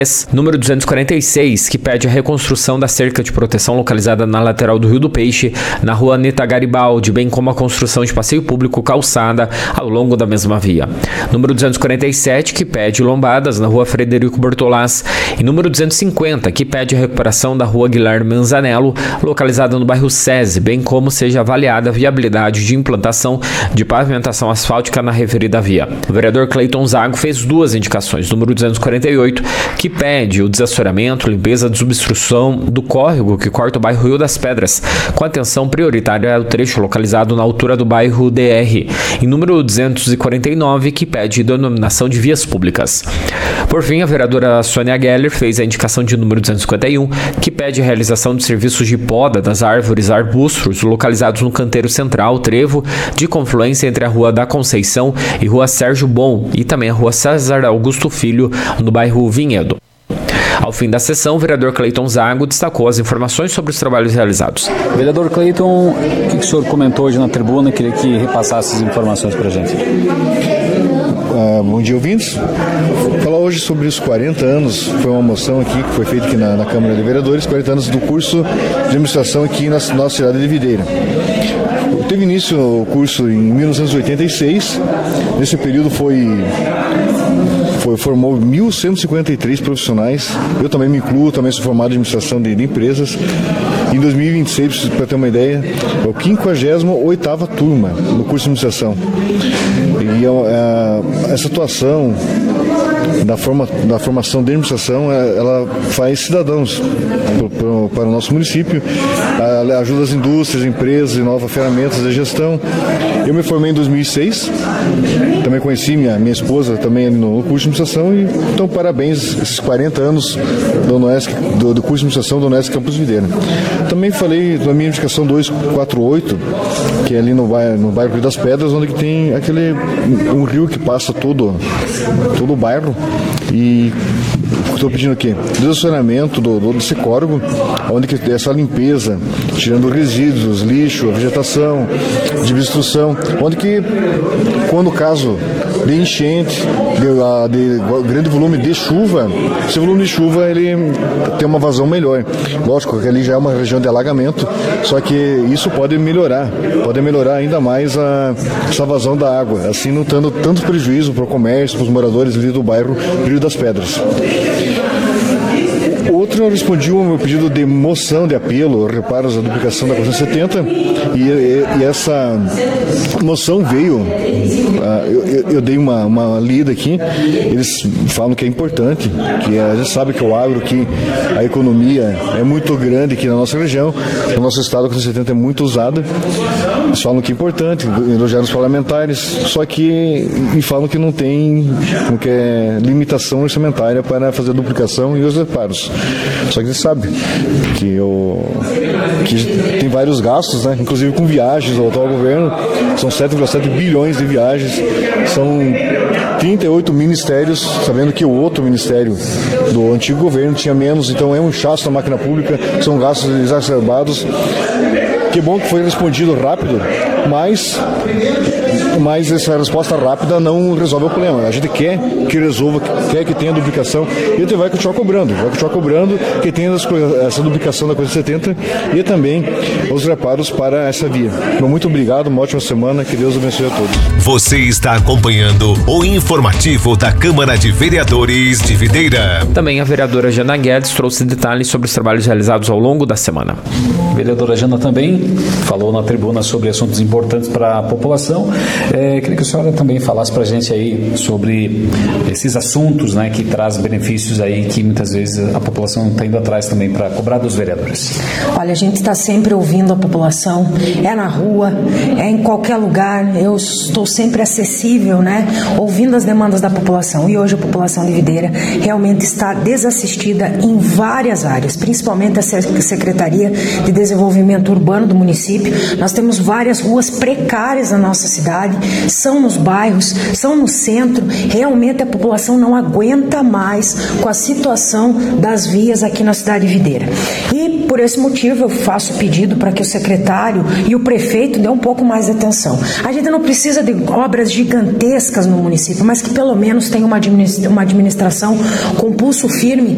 Número 246, que pede a reconstrução da cerca de proteção localizada na lateral do Rio do Peixe, na rua Aneta Garibaldi, bem como a construção de passeio público calçada ao longo da mesma via. Número 247, que pede lombadas na rua Frederico Bortolás. E número 250, que pede a recuperação da rua Guilherme Manzanello, localizada no bairro SESI, bem como seja avaliada a viabilidade de implantação de pavimentação asfáltica na referida via. O vereador Cleiton Zago fez duas indicações. Número 248, que pede o desassoreamento, limpeza, desobstrução do córrego que corta o bairro Rio das Pedras, com atenção prioritária ao trecho localizado na altura do bairro DR. E número 249, que pede denominação de vias públicas. Por fim, a vereadora Sônia Geller fez a indicação de número 251, que pede a realização de serviços de poda das árvores e arbustos localizados no canteiro central, trevo, de confluência entre a Rua da Conceição e Rua Sérgio Bom, e também a Rua César Augusto Filho, no bairro Vinhedo. Ao fim da sessão, o vereador Cleiton Zago destacou as informações sobre os trabalhos realizados. Vereador Cleiton, o que o senhor comentou hoje na tribuna? Queria que repassasse as informações para a gente. Bom dia, ouvintes. Falar hoje sobre os 40 anos, foi uma moção aqui que foi feita aqui na Câmara de Vereadores, 40 anos do curso de administração aqui na nossa cidade de Videira. Teve início o curso em 1986, nesse período formou 1.153 profissionais. Eu também me incluo, também sou formado em administração de empresas. Em 2026, para ter uma ideia, é o 58ª turma no curso de administração. E essa atuação da formação de administração, ela faz cidadãos para o nosso município, ajuda as indústrias, empresas e novas ferramentas de gestão. Eu me formei em 2006, também conheci minha esposa também no curso de administração, e então parabéns esses 40 anos do curso de administração do Unesc Campus Videira. Também falei da minha indicação 248, que é ali no bairro Rio das Pedras, onde que tem um rio que passa todo o bairro. E estou pedindo aqui desassoreamento desse córrego, onde que tem essa limpeza, tirando resíduos, lixo, a vegetação, de obstrução, onde que, quando o caso de enchente, de grande volume de chuva, esse volume de chuva ele tem uma vazão melhor. Lógico que ali já é uma região de alagamento, só que isso pode melhorar ainda mais essa vazão da água, assim não tendo tanto prejuízo para o comércio, para os moradores ali do bairro Rio das Pedras. Outro, eu respondi ao meu pedido de moção de apelo, reparos à duplicação da Constituição 70, e essa moção veio, eu dei uma lida aqui, eles falam que é importante, que a gente sabe que o agro, que a economia é muito grande aqui na nossa região, no nosso estado a Constituição 70 é muito usada, eles falam que é importante, elogiaram os parlamentares, só que me falam que não tem limitação orçamentária para fazer a duplicação e os reparos. Só que você sabe que tem vários gastos, né? Inclusive com viagens ao atual governo, são 7,7 bilhões de viagens, são 38 ministérios, sabendo que o outro ministério do antigo governo tinha menos, então é um inchaço na máquina pública, são gastos exacerbados. Que bom que foi respondido rápido, mas essa resposta rápida não resolve o problema. A gente quer que resolva, quer que tenha duplicação, e a gente vai continuar cobrando que tenha essa duplicação da Coisa 70 e também os reparos para essa via. Então, muito obrigado, uma ótima semana, que Deus abençoe a todos. Você está acompanhando o informativo da Câmara de Vereadores de Videira. Também a vereadora Jana Guedes trouxe detalhes sobre os trabalhos realizados ao longo da semana. A vereadora Jana também falou na tribuna sobre assuntos importantes para a população. Queria que a senhora também falasse para a gente aí sobre esses assuntos, né, que traz benefícios aí que muitas vezes a população está indo atrás também para cobrar dos vereadores. Olha, a gente está sempre ouvindo a população, é na rua, é em qualquer lugar, eu estou sempre acessível, né, ouvindo as demandas da população, e hoje a população de Videira realmente está desassistida em várias áreas, principalmente a Secretaria de Desenvolvimento Urbano do município. Nós temos várias ruas precárias na nossa cidade, são nos bairros, são no centro, realmente a população não aguenta mais com a situação das vias aqui na cidade de Videira. E por esse motivo eu faço pedido para que o secretário e o prefeito dê um pouco mais de atenção. A gente não precisa de obras gigantescas no município, mas que pelo menos tenha uma administração com pulso firme